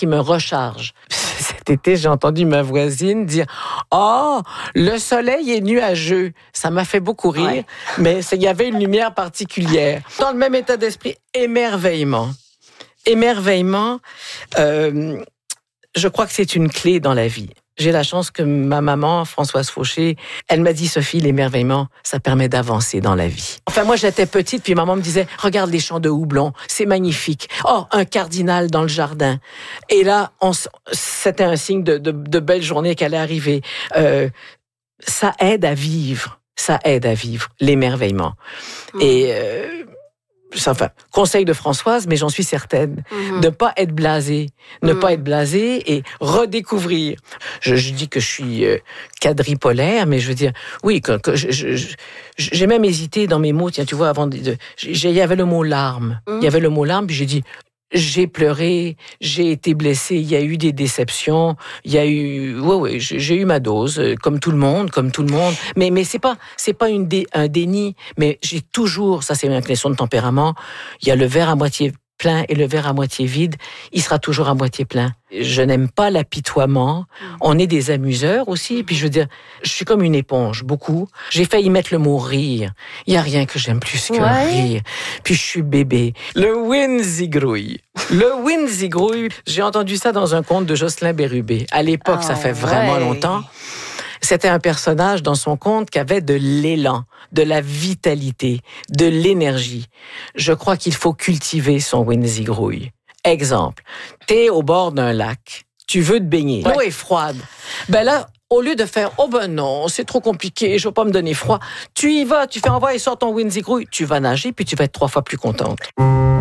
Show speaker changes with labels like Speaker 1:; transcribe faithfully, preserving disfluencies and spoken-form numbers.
Speaker 1: qui me recharge. Cet été, j'ai entendu ma voisine dire « Oh, le soleil est nuageux ». Ça m'a fait beaucoup rire, ouais. mais il y avait une lumière particulière. Dans le même état d'esprit, émerveillement. Émerveillement, euh, je crois que c'est une clé dans la vie. J'ai la chance que ma maman, Françoise Fauché, elle m'a dit « Sophie, l'émerveillement, ça permet d'avancer dans la vie ». Enfin, moi, j'étais petite, puis maman me disait « Regarde les champs de houblon, c'est magnifique. Oh, un cardinal dans le jardin. » Et là, on, c'était un signe de, de, de belle journée qu'elle est arrivée. Euh, ça aide à vivre, ça aide à vivre, l'émerveillement. Mmh. Et... Euh, Enfin, conseil de Françoise, mais j'en suis certaine, mm-hmm. de ne pas être blasé, ne mm. pas être blasé et redécouvrir. Je, je dis que je suis euh, quadripolaire, mais je veux dire, oui, que, que je, je, je, j'ai même hésité dans mes mots. Tiens, tu vois, avant, de, de, il y avait le mot larmes, mm. il y avait le mot larmes, puis j'ai dit. J'ai pleuré, j'ai été blessée, il y a eu des déceptions, il y a eu, ouais, ouais, j'ai eu ma dose, comme tout le monde, comme tout le monde. Mais, mais c'est pas, c'est pas une dé, un déni, mais j'ai toujours, ça c'est une question de tempérament, il y a le verre à moitié plein et le verre à moitié vide, il sera toujours à moitié plein. Je n'aime pas l'apitoiement. On est des amuseurs aussi. Et puis je veux dire, je suis comme une éponge, beaucoup. J'ai failli mettre le mot rire. Il y a rien que j'aime plus que ouais. rire. Puis je suis bébé. Le Winzigrouille. Le Winzigrouille. J'ai entendu ça dans un conte de Jocelyn Bérubé. À l'époque, oh, ça fait vraiment ouais. longtemps. C'était un personnage dans son conte qui avait de l'élan, de la vitalité, de l'énergie. Je crois qu'il faut cultiver son Winzigrouille. Exemple, t'es au bord d'un lac, tu veux te baigner, l'eau ouais. est froide. Ben là, au lieu de faire « Oh ben non, c'est trop compliqué, je veux pas me donner froid », tu y vas, tu fais « Envoie et sors ton Winzigrouille », tu vas nager puis tu vas être trois fois plus contente.